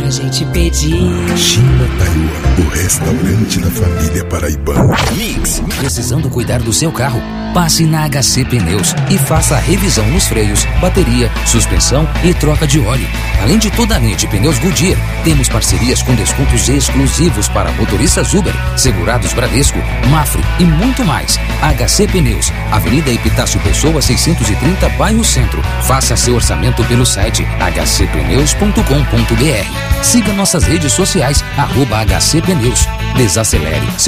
pra gente pedir. China Taiwan, o restaurante da família paraibana. Mix. Precisando cuidar do seu carro? Passe na HC Pneus e faça a revisão nos freios, bateria, suspensão e troca de óleo. Além de toda a linha de pneus Goodyear, temos parcerias com descontos exclusivos para motoristas Uber, segurados Bradesco, Mafre e muito mais. HC Pneus, Avenida Epitácio Pessoa 630, bairro Centro. Faça seu orçamento pelo site hcpneus.com.br. Siga nossas redes sociais, @HC Pneus. Desacelere seu